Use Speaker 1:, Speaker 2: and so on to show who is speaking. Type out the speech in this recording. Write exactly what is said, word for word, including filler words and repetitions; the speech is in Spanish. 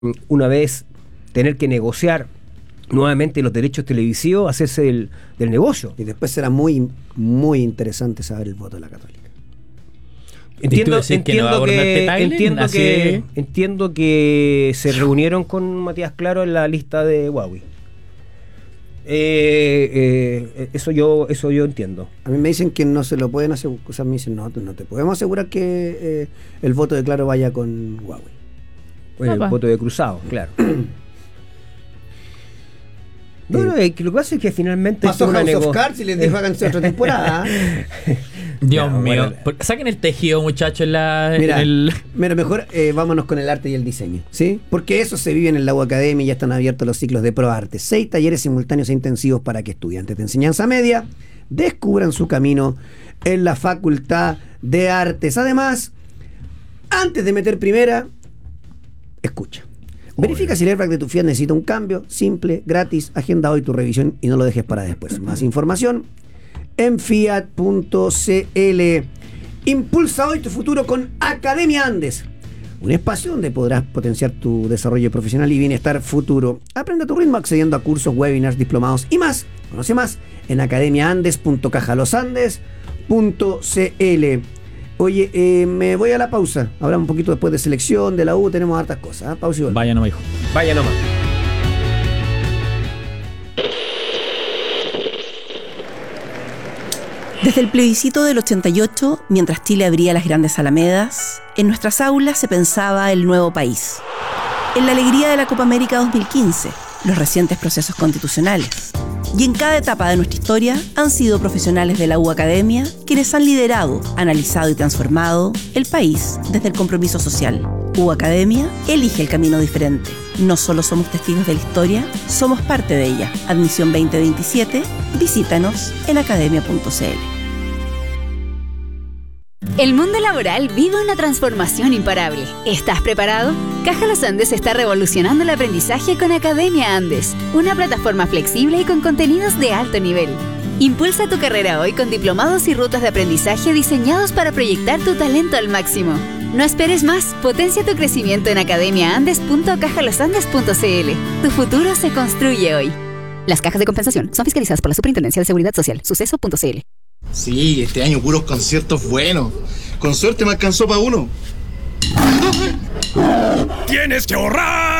Speaker 1: una vez tener que negociar nuevamente los derechos televisivos, hacerse del, del negocio.
Speaker 2: Y después será muy, muy interesante saber el voto de la Católica.
Speaker 1: Entiendo, entiendo,
Speaker 3: que, no
Speaker 1: que,
Speaker 3: Tyler,
Speaker 1: entiendo,
Speaker 3: así...
Speaker 1: que, entiendo que se reunieron con Matías Claro en la lista de Huawei. Eh, eh, eso yo eso yo entiendo.
Speaker 2: A mí me dicen que no se lo pueden asegurar. O sea, me dicen, no, no te podemos asegurar que eh, el voto de Claro vaya con Huawei.
Speaker 1: El
Speaker 3: Opa.
Speaker 1: voto de cruzado, claro. No, no, eh, que lo que pasa es que finalmente
Speaker 2: pasó
Speaker 1: una
Speaker 2: House
Speaker 1: nego-
Speaker 2: of Cards y les dijo háganse otra temporada.
Speaker 3: Dios
Speaker 1: No,
Speaker 3: mío.
Speaker 1: bueno.
Speaker 3: Por- Saquen el tejido, muchachos, en la.
Speaker 2: Mira,
Speaker 3: en el...
Speaker 2: mira, mejor eh, vámonos con el arte y el diseño, ¿sí? Porque eso se vive en la U Academia y ya están abiertos los ciclos de ProArte. Seis talleres simultáneos e intensivos para que estudiantes de enseñanza media descubran su camino en la Facultad de Artes. Además, antes de meter primera, escucha. Verifica si el airbag de tu Fiat necesita un cambio, simple, gratis, agenda hoy tu revisión y no lo dejes para después. Más información en fiat punto c l. Impulsa hoy tu futuro con Academia Andes, un espacio donde podrás potenciar tu desarrollo profesional y bienestar futuro. Aprende a tu ritmo accediendo a cursos, webinars, diplomados y más. Conoce más en academia andes punto caja los andes punto c l. Oye, eh, me voy a la pausa. Hablamos un poquito después de selección, de la U, tenemos hartas cosas. ¿eh? Pausa y volvemos.
Speaker 3: Vaya, no me dijo.
Speaker 1: Vaya nomás.
Speaker 4: Desde el plebiscito del ochenta y ocho, mientras Chile abría las grandes alamedas, en nuestras aulas se pensaba el nuevo país. En la alegría de la Copa América dos mil quince, los recientes procesos constitucionales. Y en cada etapa de nuestra historia han sido profesionales de la U Academia quienes han liderado, analizado y transformado el país desde el compromiso social. U Academia elige el camino diferente. No solo somos testigos de la historia, somos parte de ella. Admisión veinte veintisiete, visítanos en academia punto c l.
Speaker 5: El mundo laboral vive una transformación imparable. ¿Estás preparado? Caja Los Andes está revolucionando el aprendizaje con Academia Andes, una plataforma flexible y con contenidos de alto nivel. Impulsa tu carrera hoy con diplomados y rutas de aprendizaje diseñados para proyectar tu talento al máximo. No esperes más, potencia tu crecimiento en academia andes punto caja los andes punto c l. Tu futuro se construye hoy. Las cajas de compensación son fiscalizadas por la Superintendencia de Seguridad Social, suceso punto c l.
Speaker 6: Sí, este año puros conciertos buenos. Con suerte me alcanzó para uno.
Speaker 7: ¡Tienes que ahorrar!